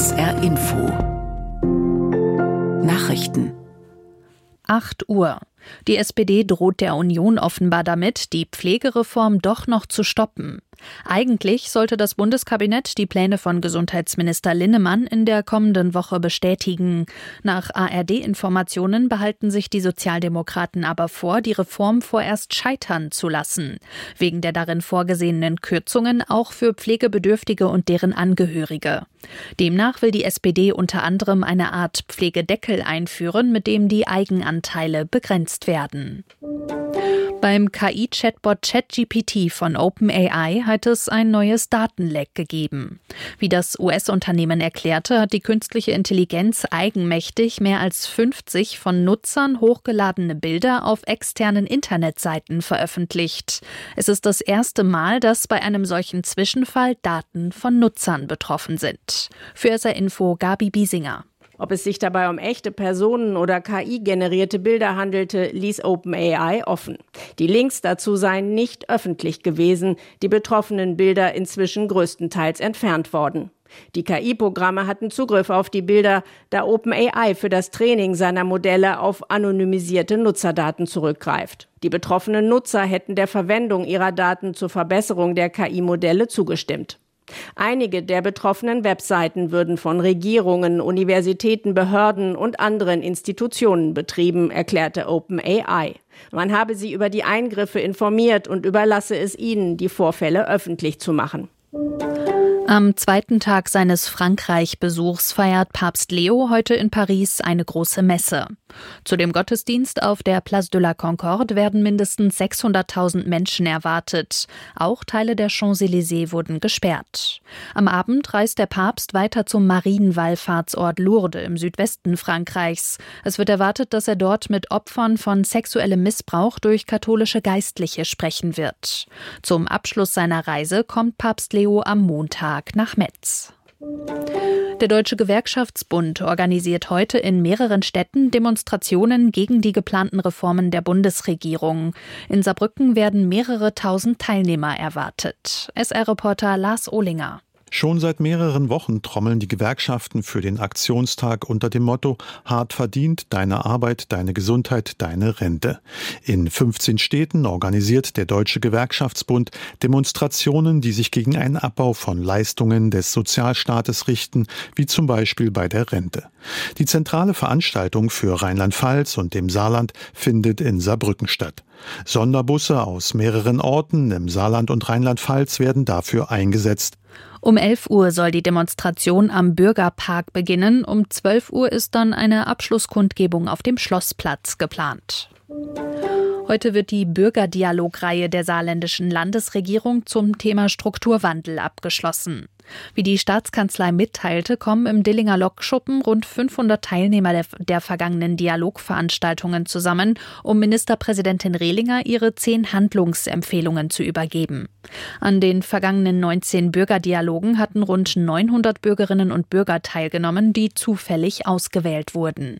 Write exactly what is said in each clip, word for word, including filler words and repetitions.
S R Info Nachrichten. acht Uhr. Die S P D droht der Union offenbar damit, die Pflegereform doch noch zu stoppen. Eigentlich sollte das Bundeskabinett die Pläne von Gesundheitsminister Linnemann in der kommenden Woche bestätigen. Nach A R D-Informationen behalten sich die Sozialdemokraten aber vor, die Reform vorerst scheitern zu lassen. Wegen der darin vorgesehenen Kürzungen auch für Pflegebedürftige und deren Angehörige. Demnach will die S P D unter anderem eine Art Pflegedeckel einführen, mit dem die Eigenanteile begrenzt werden. Beim K I-Chatbot ChatGPT von OpenAI hat es ein neues Datenleck gegeben. Wie das U S-Unternehmen erklärte, hat die künstliche Intelligenz eigenmächtig mehr als fünfzig von Nutzern hochgeladene Bilder auf externen Internetseiten veröffentlicht. Es ist das erste Mal, dass bei einem solchen Zwischenfall Daten von Nutzern betroffen sind. Für S R Info Gabi Biesinger. Ob es sich dabei um echte Personen oder K I-generierte Bilder handelte, ließ OpenAI offen. Die Links dazu seien nicht öffentlich gewesen, die betroffenen Bilder inzwischen größtenteils entfernt worden. Die K I-Programme hatten Zugriff auf die Bilder, da OpenAI für das Training seiner Modelle auf anonymisierte Nutzerdaten zurückgreift. Die betroffenen Nutzer hätten der Verwendung ihrer Daten zur Verbesserung der K I-Modelle zugestimmt. Einige der betroffenen Webseiten würden von Regierungen, Universitäten, Behörden und anderen Institutionen betrieben, erklärte OpenAI. Man habe sie über die Eingriffe informiert und überlasse es ihnen, die Vorfälle öffentlich zu machen. Am zweiten Tag seines Frankreich-Besuchs feiert Papst Leo heute in Paris eine große Messe. Zu dem Gottesdienst auf der Place de la Concorde werden mindestens sechshunderttausend Menschen erwartet. Auch Teile der Champs-Élysées wurden gesperrt. Am Abend reist der Papst weiter zum Marienwallfahrtsort Lourdes im Südwesten Frankreichs. Es wird erwartet, dass er dort mit Opfern von sexuellem Missbrauch durch katholische Geistliche sprechen wird. Zum Abschluss seiner Reise kommt Papst Leo am Montag nach Metz. Der Deutsche Gewerkschaftsbund organisiert heute in mehreren Städten Demonstrationen gegen die geplanten Reformen der Bundesregierung. In Saarbrücken werden mehrere tausend Teilnehmer erwartet. S R-Reporter Lars Ohlinger. Schon seit mehreren Wochen trommeln die Gewerkschaften für den Aktionstag unter dem Motto Hart verdient, deine Arbeit, deine Gesundheit, deine Rente. In fünfzehn Städten organisiert der Deutsche Gewerkschaftsbund Demonstrationen, die sich gegen einen Abbau von Leistungen des Sozialstaates richten, wie zum Beispiel bei der Rente. Die zentrale Veranstaltung für Rheinland-Pfalz und dem Saarland findet in Saarbrücken statt. Sonderbusse aus mehreren Orten im Saarland und Rheinland-Pfalz werden dafür eingesetzt. Um elf Uhr soll die Demonstration am Bürgerpark beginnen. Um zwölf Uhr ist dann eine Abschlusskundgebung auf dem Schlossplatz geplant. Heute wird die Bürgerdialogreihe der saarländischen Landesregierung zum Thema Strukturwandel abgeschlossen. Wie die Staatskanzlei mitteilte, kommen im Dillinger Lokschuppen rund fünfhundert Teilnehmer der, der vergangenen Dialogveranstaltungen zusammen, um Ministerpräsidentin Rehlinger ihre zehn Handlungsempfehlungen zu übergeben. An den vergangenen neunzehn Bürgerdialogen hatten rund neunhundert Bürgerinnen und Bürger teilgenommen, die zufällig ausgewählt wurden.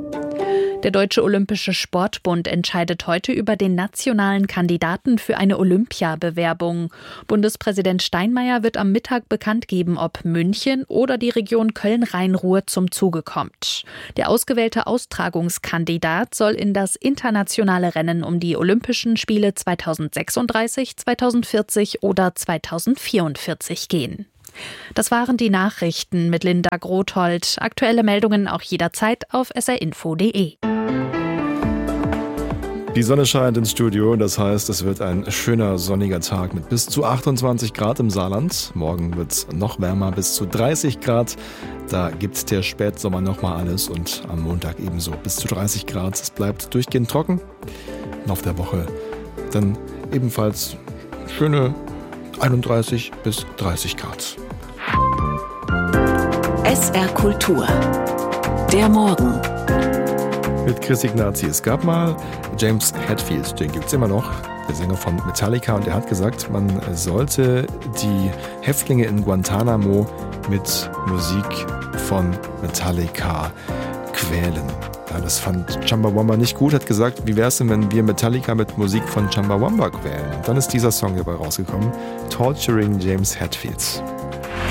Der Deutsche Olympische Sportbund entscheidet heute über den nationalen Kandidaten für eine Olympiabewerbung. Bundespräsident Steinmeier wird am Mittag bekannt geben, ob München oder die Region Köln-Rhein-Ruhr zum Zuge kommt. Der ausgewählte Austragungskandidat soll in das internationale Rennen um die Olympischen Spiele zweitausendsechsunddreißig, zweitausendvierzig oder zweitausendvierundvierzig gehen. Das waren die Nachrichten mit Linda Grothold. Aktuelle Meldungen auch jederzeit auf s r info punkt d e. Die Sonne scheint ins Studio, das heißt, es wird ein schöner sonniger Tag mit bis zu achtundzwanzig Grad im Saarland. Morgen wird es noch wärmer, bis zu dreißig Grad. Da gibt der Spätsommer nochmal alles und am Montag ebenso bis zu dreißig Grad. Es bleibt durchgehend trocken. Und auf der Woche dann ebenfalls schöne einunddreißig bis dreißig Grad. S R Kultur. Der Morgen. Mit Chris Ignazi. Es gab mal James Hetfield, den gibt es immer noch, der Sänger von Metallica, und er hat gesagt, man sollte die Häftlinge in Guantanamo mit Musik von Metallica quälen. Ja, das fand Chumbawamba nicht gut, hat gesagt, wie wär's denn, wenn wir Metallica mit Musik von Chumbawamba quälen? Und dann ist dieser Song dabei rausgekommen, Torturing James Hetfield.